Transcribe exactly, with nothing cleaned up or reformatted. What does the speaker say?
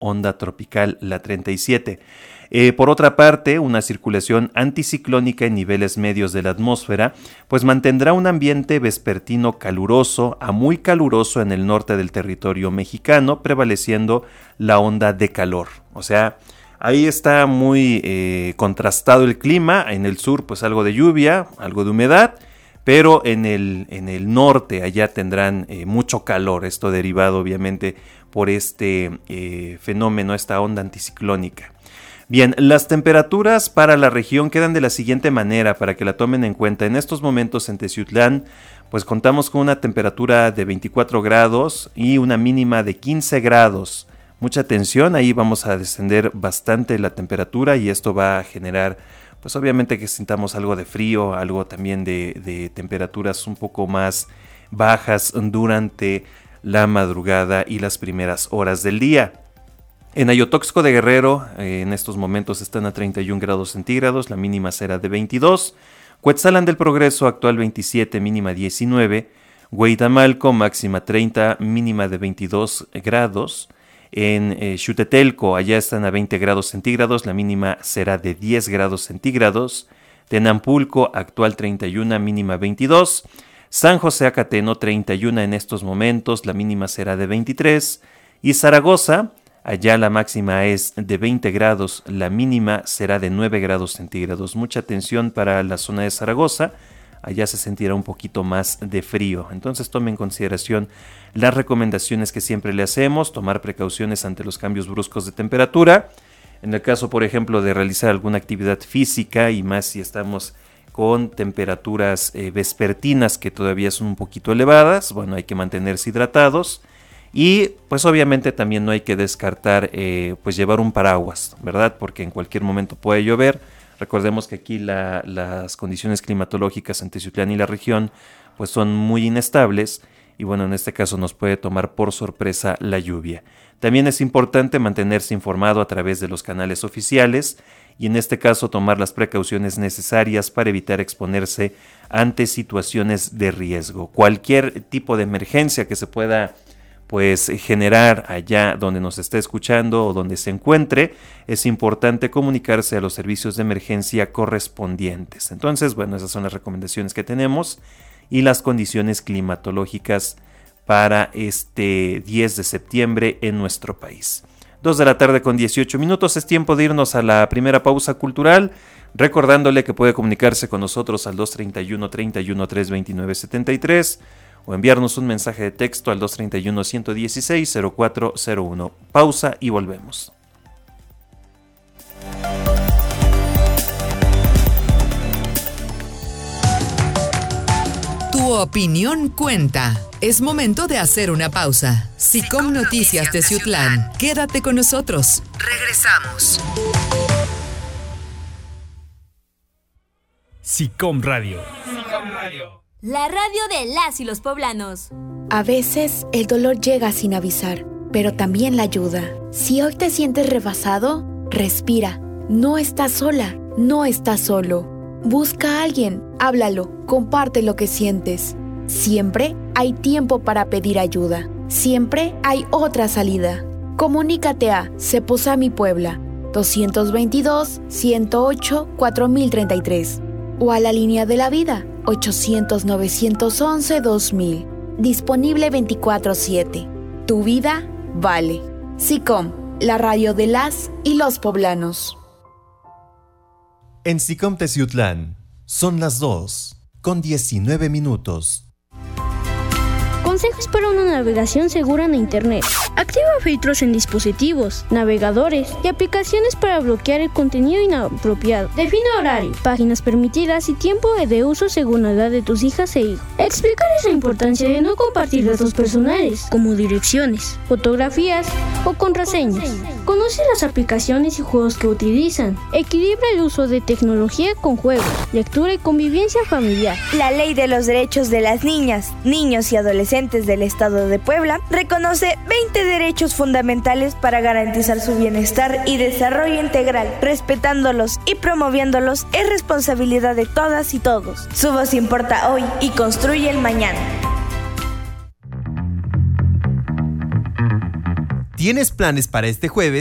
onda tropical, la treinta y siete. Eh, por otra parte, una circulación anticiclónica en niveles medios de la atmósfera, pues mantendrá un ambiente vespertino caluroso a muy caluroso en el norte del territorio mexicano, prevaleciendo la onda de calor. O sea, ahí está muy eh, contrastado el clima. En el sur, pues algo de lluvia, algo de humedad, pero en el, en el norte allá tendrán eh, mucho calor, esto derivado obviamente por este eh, fenómeno, esta onda anticiclónica. Bien, las temperaturas para la región quedan de la siguiente manera para que la tomen en cuenta. En estos momentos en Teciutlán, pues contamos con una temperatura de veinticuatro grados y una mínima de quince grados. Mucha atención, ahí vamos a descender bastante la temperatura y esto va a generar, pues obviamente que sintamos algo de frío, algo también de, de temperaturas un poco más bajas durante la madrugada y las primeras horas del día. En Ayotoxco de Guerrero, eh, en estos momentos están a treinta y un grados centígrados, la mínima será de veintidós. Cuetzalan del Progreso, actual veintisiete, mínima diecinueve. Hueitamalco, máxima treinta, mínima de veintidós grados. En eh, Xutetelco, allá están a veinte grados centígrados, la mínima será de diez grados centígrados. Tenampulco, actual treinta y uno, mínima veintidós. San José Acateno, treinta y uno en estos momentos, la mínima será de veintitrés. Y Zaragoza, allá la máxima es de veinte grados, la mínima será de nueve grados centígrados. Mucha atención para la zona de Zaragoza, allá se sentirá un poquito más de frío. Entonces tome en consideración las recomendaciones que siempre le hacemos, tomar precauciones ante los cambios bruscos de temperatura. En el caso, por ejemplo, de realizar alguna actividad física y más si estamos con temperaturas eh, vespertinas que todavía son un poquito elevadas, bueno, hay que mantenerse hidratados. Y pues obviamente también no hay que descartar eh, pues llevar un paraguas, ¿verdad? Porque en cualquier momento puede llover. Recordemos que aquí la, las condiciones climatológicas en Teciutlán y la región pues son muy inestables y bueno, en este caso nos puede tomar por sorpresa la lluvia. También es importante mantenerse informado a través de los canales oficiales y en este caso tomar las precauciones necesarias para evitar exponerse ante situaciones de riesgo. Cualquier tipo de emergencia que se pueda pues generar allá donde nos esté escuchando o donde se encuentre, es importante comunicarse a los servicios de emergencia correspondientes. Entonces, bueno, esas son las recomendaciones que tenemos y las condiciones climatológicas para este diez de septiembre en nuestro país. dos de la tarde con dieciocho minutos, es tiempo de irnos a la primera pausa cultural, recordándole que puede comunicarse con nosotros al dos treinta y uno, treinta y uno, trescientos veintinueve, setenta y tres o enviarnos un mensaje de texto al dos treinta y uno, ciento dieciséis, cero cuatro cero uno. Pausa y volvemos. Tu opinión cuenta. Es momento de hacer una pausa. Sicom Noticias Teciutlán. Quédate con nosotros. Regresamos. Sicom Radio. Sicom Radio. La radio de las y los poblanos. A veces el dolor llega sin avisar, pero también la ayuda. Si hoy te sientes rebasado, respira. No estás sola, no estás solo. Busca a alguien, háblalo, comparte lo que sientes. Siempre hay tiempo para pedir ayuda. Siempre hay otra salida. Comunícate a Ceposami Puebla, dos veintidós, ciento ocho, cuatro mil treinta y tres o a la línea de la vida, ochocientos, novecientos once, dos mil. Disponible veinticuatro siete. Tu vida vale. Sicom, la radio de las y los poblanos. En Sicom Teciutlán son las dos con diecinueve minutos. Consejos para una navegación segura en Internet. Activa filtros en dispositivos, navegadores y aplicaciones para bloquear el contenido inapropiado. Define horario, páginas permitidas y tiempo de uso según la edad de tus hijas e hijos. Explicarles la importancia de no compartir datos personales, como direcciones, fotografías o contraseñas. Conoce las aplicaciones y juegos que utilizan. Equilibra el uso de tecnología con juegos, lectura y convivencia familiar. La Ley de los Derechos de las Niñas, Niños y Adolescentes del Estado de Puebla reconoce veinte derechos fundamentales para garantizar su bienestar y desarrollo integral. Respetándolos y promoviéndolos es responsabilidad de todas y todos. Su voz importa hoy y construye el mañana. ¿Tienes planes para este jueves?